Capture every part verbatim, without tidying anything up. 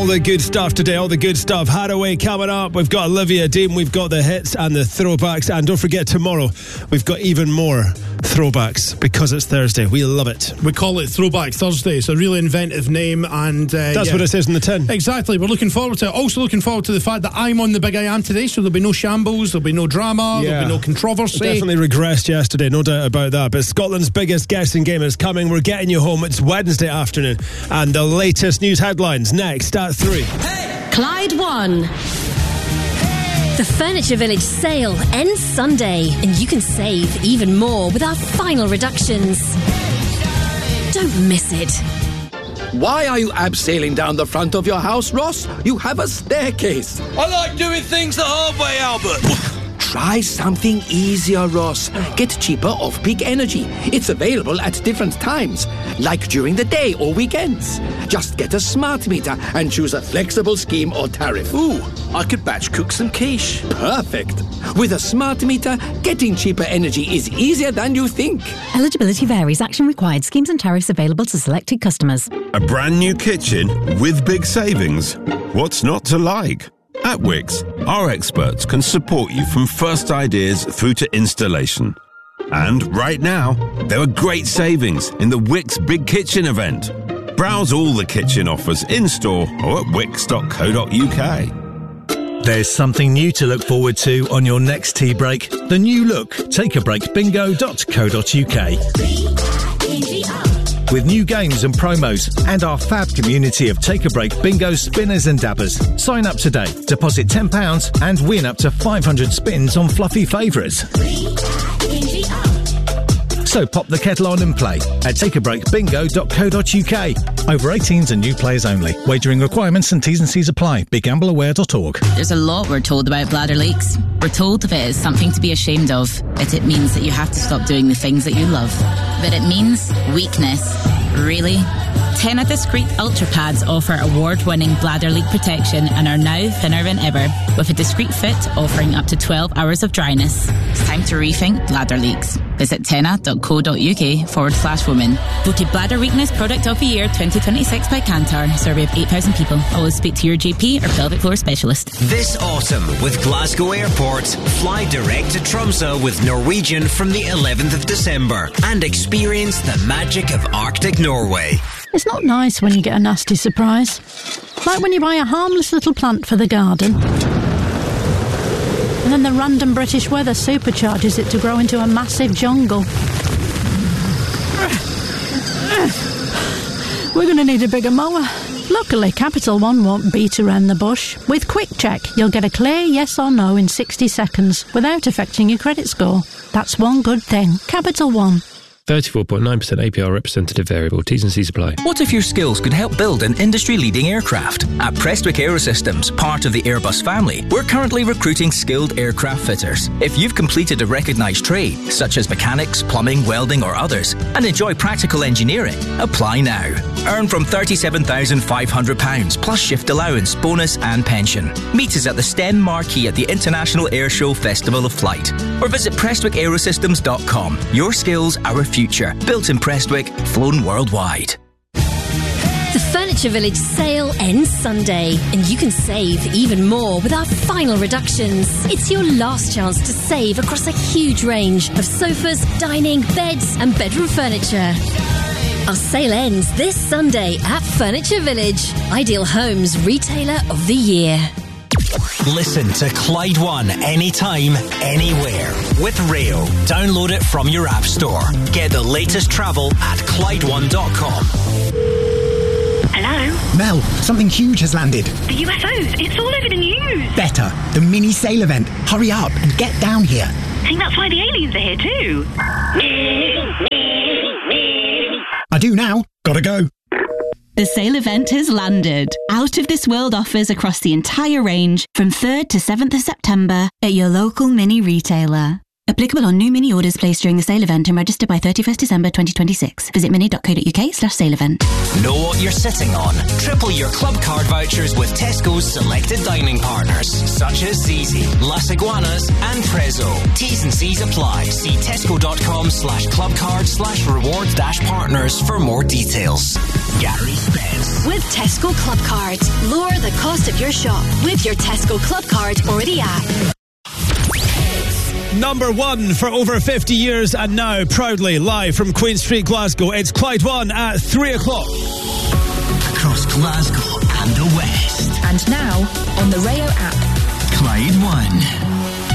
the good stuff today, all the good stuff. Haraway coming up. We've got Olivia Dean, we've got the hits and the throwbacks. And don't forget, tomorrow we've got even more throwbacks because it's Thursday. We love it. We call it Throwback Thursday. It's a really inventive name, and uh, that's yeah. what it says in the tin. Exactly. We're looking forward to it. Also looking forward to the fact that I'm on the Big I Am today, so there'll be no shambles, there'll be no drama, yeah. there'll be no controversy. Definitely regressed yesterday, no doubt about that. But Scotland's biggest guessing game is coming. We're getting you home. It's Wednesday afternoon, and the latest news headlines next at three. Hey! Clyde One. The Furniture Village sale ends Sunday, and you can save even more with our final reductions. Don't miss it. Why are you abseiling down the front of your house, Ross? You have a staircase. I like doing things the hard way, Albert. Try something easier, Ross. Get cheaper off-peak energy. It's available at different times, like during the day or weekends. Just get a smart meter and choose a flexible scheme or tariff. Ooh, I could batch cook some quiche. Perfect. With a smart meter, getting cheaper energy is easier than you think. Eligibility varies. Action required. Schemes and tariffs available to selected customers. A brand new kitchen with big savings. What's not to like? At Wickes, our experts can support you from first ideas through to installation. And right now, there are great savings in the Wickes Big Kitchen event. Browse all the kitchen offers in-store or at wickes dot co dot uk. There's something new to look forward to on your next tea break. The new look take a break bingo dot co dot uk. With new games and promos and our fab community of Take a Break bingo spinners and dabbers. Sign up today, deposit ten pounds and win up to five hundred spins on fluffy favourites. So pop the kettle on and play at take a break bingo dot co dot uk. Over eighteens and new players only. Wagering requirements and T's and C's apply. be gamble aware dot org. There's a lot we're told about bladder leaks. We're told of it as something to be ashamed of, that it means that you have to stop doing the things that you love. But it means weakness. Really? Tena Discreet Ultra Pads offer award-winning bladder leak protection and are now thinner than ever, with a discreet fit offering up to twelve hours of dryness. It's time to rethink bladder leaks. Visit tena dot co dot uk forward slash women. Voted Bladder Weakness Product of the Year twenty twenty-six by Kantar. Survey of eight thousand people. Always speak to your G P or pelvic floor specialist. This autumn with Glasgow Airport, fly direct to Tromsø with Norwegian from the eleventh of December and experience the magic of Arctic Norway. It's not nice when you get a nasty surprise. Like when you buy a harmless little plant for the garden, and then the random British weather supercharges it to grow into a massive jungle. We're going to need a bigger mower. Luckily, Capital One won't beat around the bush. With Quick Check, you'll get a clear yes or no in sixty seconds without affecting your credit score. That's one good thing. Capital One. thirty-four point nine percent A P R representative variable. T's and C's apply. What if your skills could help build an industry-leading aircraft? At Prestwick Aerosystems, part of the Airbus family, we're currently recruiting skilled aircraft fitters. If you've completed a recognised trade, such as mechanics, plumbing, welding or others, and enjoy practical engineering, apply now. Earn from thirty-seven thousand five hundred pounds plus shift allowance, bonus and pension. Meet us at the STEM Marquee at the International Airshow Festival of Flight. Or visit prestwick aerosystems dot com. Your skills, our future. Future. Built in Prestwick, flown worldwide. The Furniture Village sale ends Sunday, and you can save even more with our final reductions. It's your last chance to save across a huge range of sofas, dining, beds, and bedroom furniture. Our sale ends this Sunday at Furniture Village, Ideal Homes Retailer of the Year. Listen to Clyde One anytime, anywhere with Rail. Download it from your app store. Get the latest travel at clyde one dot com. Hello? Mel, something huge has landed. The U F Os. It's all over the news. Better. The mini sail event. Hurry up and get down here. I think that's why the aliens are here too. I do now. Gotta go. The sale event has landed. Out of this world offers across the entire range from third to seventh of September at your local mini retailer. Applicable on new Mini orders placed during the sale event and registered by thirty-first December twenty twenty-six. Visit mini.co.uk slash sale event. Know what you're sitting on? Triple your club card vouchers with Tesco's selected dining partners, such as Zizi, Las Iguanas and Prezzo. T's and C's apply. See tesco.com slash clubcard slash rewards dash partners for more details. Gary Spence. With Tesco Club Cards, lower the cost of your shop with your Tesco Club Card or the app. Number one for over fifty years and now proudly live from Queen Street, Glasgow. It's Clyde One at three o'clock. Across Glasgow and the West. And now on the Rayo app. Clyde One.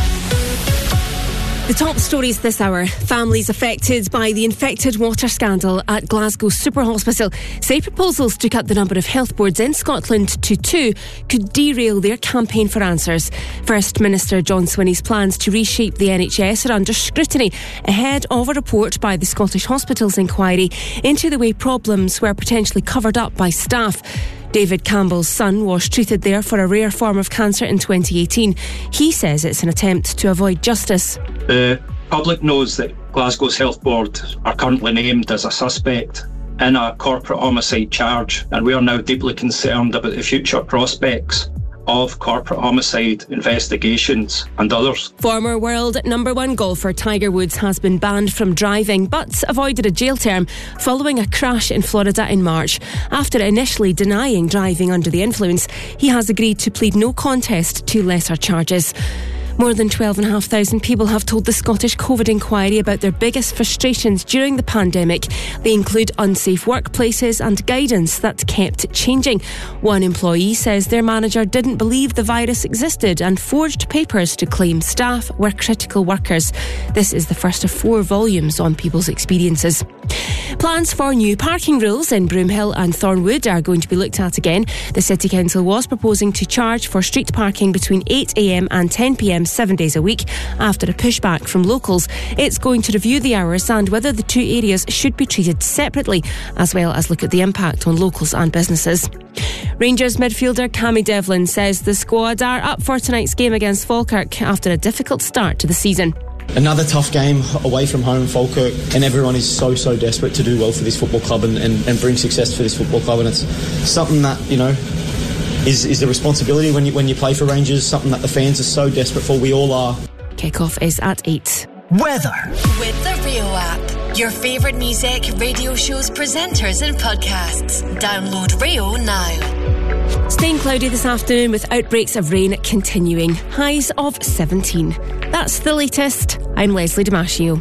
The top stories this hour. Families affected by the infected water scandal at Glasgow Super Hospital say proposals to cut the number of health boards in Scotland to two could derail their campaign for answers. First Minister John Swinney's plans to reshape the N H S are under scrutiny ahead of a report by the Scottish Hospitals Inquiry into the way problems were potentially covered up by staff. David Campbell's son was treated there for a rare form of cancer in twenty eighteen. He says it's an attempt to avoid justice. The public knows that Glasgow's Health Board are currently named as a suspect in a corporate homicide charge, and we are now deeply concerned about the future prospects of corporate homicide investigations and others. Former world number one golfer Tiger Woods has been banned from driving but avoided a jail term following a crash in Florida in March. After initially denying driving under the influence, he has agreed to plead no contest to lesser charges. More than twelve thousand five hundred people have told the Scottish COVID Inquiry about their biggest frustrations during the pandemic. They include unsafe workplaces and guidance that kept changing. One employee says their manager didn't believe the virus existed and forged papers to claim staff were critical workers. This is the first of four volumes on people's experiences. Plans for new parking rules in Broomhill and Thornwood are going to be looked at again. The City Council was proposing to charge for street parking between eight a m and ten p m seven days a week after a pushback from locals. It's going to review the hours and whether the two areas should be treated separately, as well as look at the impact on locals and businesses. Rangers midfielder Cammy Devlin says the squad are up for tonight's game against Falkirk after a difficult start to the season. Another tough game away from home, Falkirk, and everyone is so, so desperate to do well for this football club and, and, and bring success for this football club, and it's something that, you know, is, is a responsibility when you, when you play for Rangers, something that the fans are so desperate for. We all are. Kick-off is at eight. Weather. With the Rio app. Your favourite music, radio shows, presenters and podcasts. Download Rio now. Staying cloudy this afternoon with outbreaks of rain continuing. Highs of seventeen. That's the latest. I'm Leslie Damasio.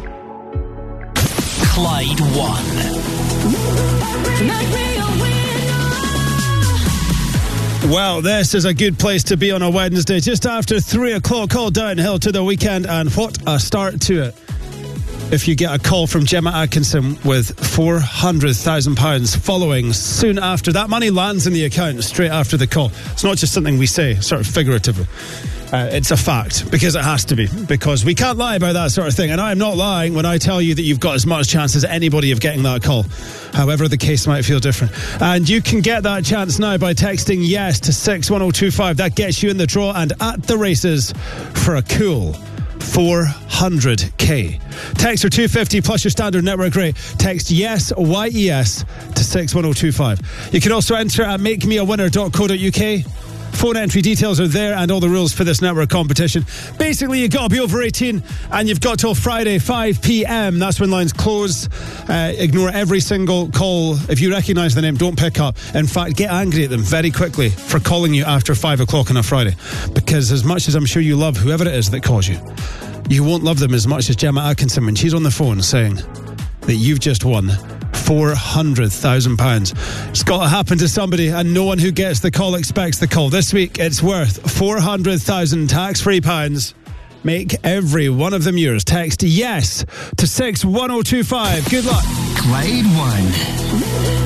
Clyde One. Well, this is a good place to be on a Wednesday, just after three o'clock, all downhill to the weekend, and what a start to it. If you get a call from Gemma Atkinson with four hundred thousand pounds following soon after, that money lands in the account straight after the call. It's not just something we say, sort of figuratively. Uh, it's a fact, because it has to be, because we can't lie about that sort of thing. And I am not lying when I tell you that you've got as much chance as anybody of getting that call, however the case might feel different. And you can get that chance now by texting yes to six one oh two five. That gets you in the draw and at the races for a cool four hundred k. Text for two fifty plus your standard network rate. Text yes, Y E S, to six one oh two five. You can also enter at make me a winner dot co dot U K. Phone entry details are there and all the rules for this network competition. Basically, you've got to be over eighteen and you've got till Friday, five p m. That's when lines close. Uh, ignore every single call. If you recognise the name, don't pick up. In fact, get angry at them very quickly for calling you after five o'clock on a Friday. Because as much as I'm sure you love whoever it is that calls you, you won't love them as much as Gemma Atkinson when she's on the phone saying that you've just won four hundred thousand pounds. It's got to happen to somebody, and no one who gets the call expects the call. This week, it's worth four hundred thousand tax-free pounds. Make every one of them yours. Text yes to six one oh two five. Good luck. Clyde One.